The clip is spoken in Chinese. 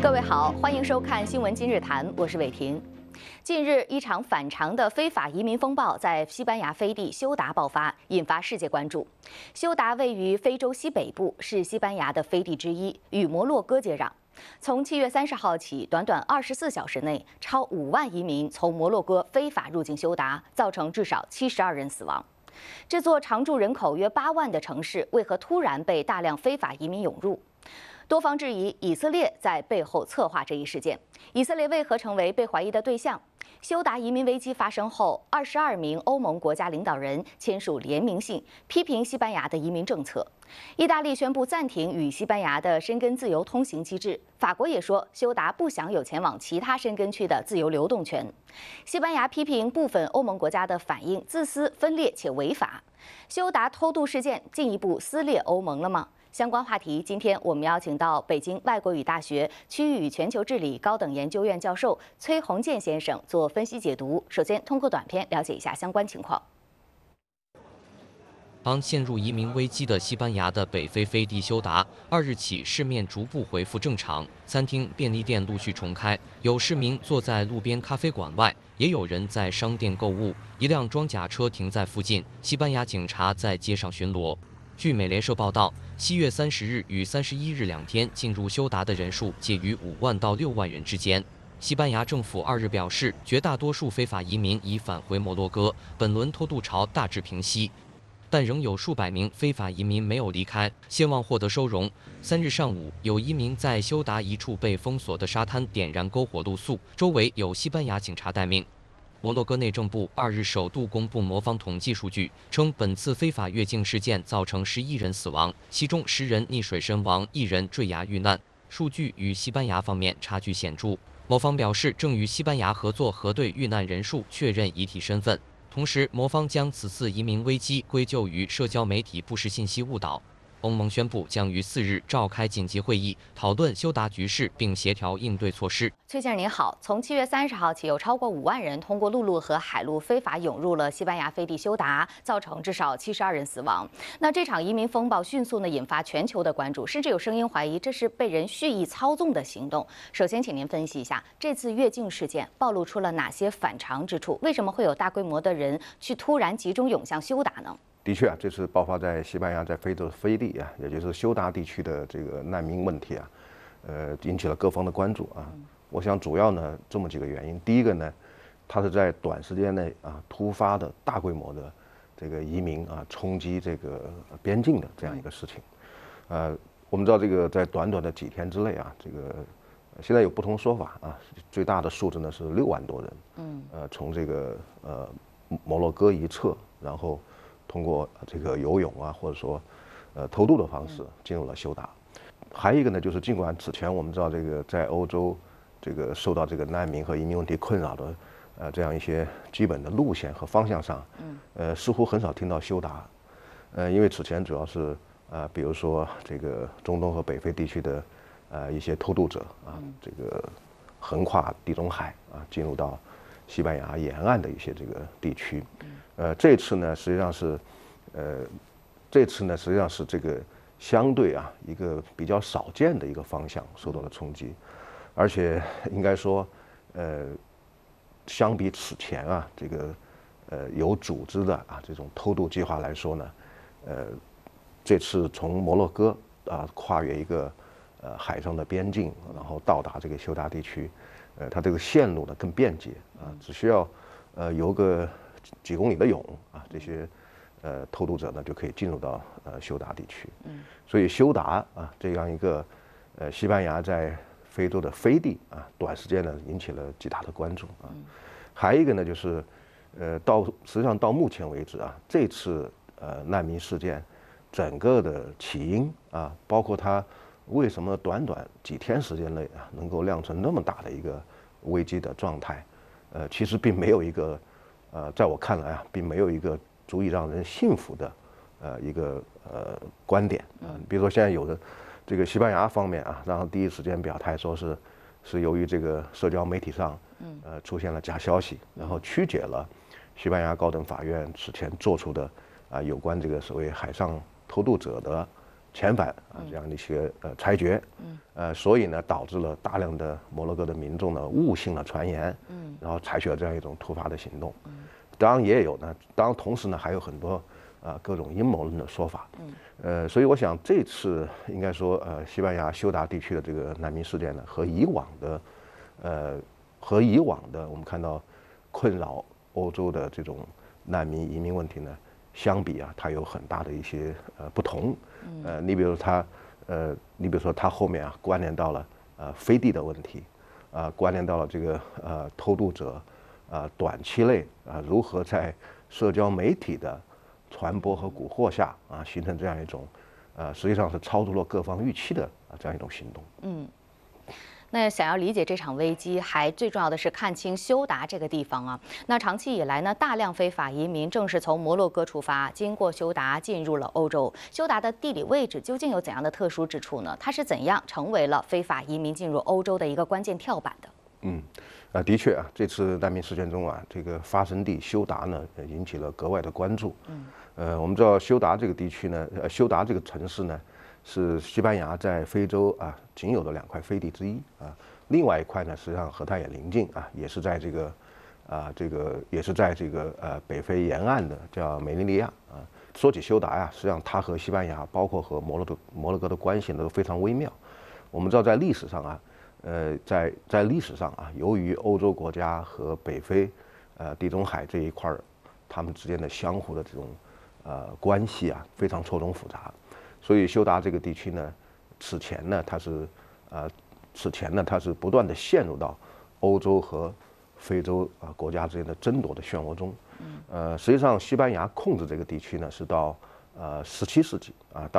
各位好，欢迎收看《新闻今日谈》，我是伟婷。近日，一场反常的非法移民风暴在西班牙飞地休达爆发，引发世界关注。休达位于非洲西北部，是西班牙的飞地之一，与摩洛哥接壤。从7月30号起，短短24小时内，超5万移民从摩洛哥非法入境休达，造成至少72人死亡。这座常住人口约8万的城市，为何突然被大量非法移民涌入？多方质疑以色列在背后策划这一事件。以色列为何成为被怀疑的对象？休达移民危机发生后，22名欧盟国家领导人签署联名信，批评西班牙的移民政策。意大利宣布暂停与西班牙的申根自由通行机制。法国也说，休达不享有前往其他申根区的自由流动权。西班牙批评部分欧盟国家的反应自私、分裂且违法。休达偷渡事件进一步撕裂欧盟了吗？相关话题，今天我们邀请到北京外国语大学区域与全球治理高等研究院教授崔宏建先生做分析解读。首先，通过短片了解一下相关情况。 刚陷入移民危机的西班牙的北非飞地休达，2日起市面逐步恢复正常，餐厅、便利店陆续重开，有市民坐在路边咖啡馆外，也有人在商店购物。一辆装甲车停在附近，西班牙警察在街上巡逻。据美联社报道，7月30日与31日2天进入休达的人数介于5万到6万人之间。西班牙政府2日表示，绝大多数非法移民已返回摩洛哥，本轮偷渡潮大致平息，但仍有数百名非法移民没有离开，希望获得收容。3日上午，有移民在休达一处被封锁的沙滩点燃篝火露宿，周围有西班牙警察待命。摩洛哥内政部2日首度公布魔方统计数据，称本次非法越境事件造成11人死亡，其中10人溺水身亡，1人坠崖遇难。数据与西班牙方面差距显著。魔方表示，正与西班牙合作核对遇难人数，确认遗体身份。同时，魔方将此次移民危机归咎于社交媒体不实信息误导。欧盟宣布将于4日召开紧急会议，讨论休达局势并协调应对措施。 崔先生您好，从7月30号起，有超过5万人通过陆路和海路非法涌入了西班牙飞地休达，造成至少72人死亡。那这场移民风暴迅速引发全球的关注，甚至有声音怀疑这是被人蓄意操纵的行动。首先，请您分析一下这次越境事件暴露出了哪些反常之处？为什么会有大规模的人去突然集中涌向休达呢？ 的确啊，这次爆发在西班牙在非洲飞地啊，也就是休达地区的这个难民问题啊，引起了各方的关注啊。我想主要呢这么几个原因，第一个呢，它是在短时间内啊突发的大规模的这个移民啊冲击这个边境的这样一个事情。我们知道这个在短短的几天之内啊，这个现在有不同说法啊，最大的数字呢是6万多人，从这个摩洛哥一侧，然后通过这个游泳啊，或者说偷渡的方式进入了休达。还有一个呢，就是尽管此前我们知道这个在欧洲这个受到这个难民和移民问题困扰的这样一些基本的路线和方向上，似乎很少听到休达，因为此前主要是比如说这个中东和北非地区的一些偷渡者啊，这个横跨地中海啊，进入到西班牙沿岸的一些这个地区。这次呢实际上是这个相对啊一个比较少见的一个方向受到了冲击，而且应该说相比此前啊这个有组织的啊这种偷渡计划来说呢，这次从摩洛哥啊跨越一个海上的边境，然后到达这个休达地区，它这个线路呢更便捷啊，只需要游个几公里的泳啊，这些偷渡者呢就可以进入到休达地区。所以休达啊这样一个西班牙在非洲的飞地啊，短时间呢引起了极大的关注啊。还有一个呢就是实际上到目前为止啊，这次难民事件整个的起因啊，包括它为什么短短几天时间内啊能够酿成那么大的一个危机的状态，其实并没有一个在我看来啊，并没有一个足以让人信服的一个观点啊。比如说现在有的这个西班牙方面啊，然后第一时间表态说是由于这个社交媒体上出现了假消息，然后曲解了西班牙高等法院此前做出的有关这个所谓海上偷渡者的遣返啊这样的一些裁决， 所以呢导致了大量的摩洛哥的民众呢误信了传言，然后采取了这样一种突发的行动。当然也有呢，当然同时呢还有很多各种阴谋论的说法。所以我想这次应该说西班牙休达地区的这个难民事件呢，和以往的我们看到困扰欧洲的这种难民移民问题呢相比它有很大的一些不同。你比如说它后面关联到了飞地的问题，关联到了这个偷渡者短期内如何在社交媒体的传播和蛊惑下形成这样一种实际上是超出了各方预期的这样一种行动。 那想要理解这场危机，还最重要的是看清休达这个地方啊。那长期以来呢，大量非法移民正是从摩洛哥出发，经过休达进入了欧洲。休达的地理位置究竟有怎样的特殊之处呢？它是怎样成为了非法移民进入欧洲的一个关键跳板的？ 的确这次难民事件中这个发生地休达呢引起了格外的关注。我们知道休达这个地区呢，休达这个城市呢，是西班牙在非洲仅有的2块飞地之一另外一块呢，实际上和它也邻近也是在这个北非沿岸的叫梅利利亚说起休达实际上它和西班牙包括和摩洛哥的关系呢都非常微妙。我们知道在历史上在历史上由于欧洲国家和北非地中海这一块他们之间的相互的这种关系非常错综复杂，所以休达这个地区呢，此前呢它是不断的陷入到欧洲和非洲国家之间的争夺的漩涡中。实际上西班牙控制这个地区呢是到17世纪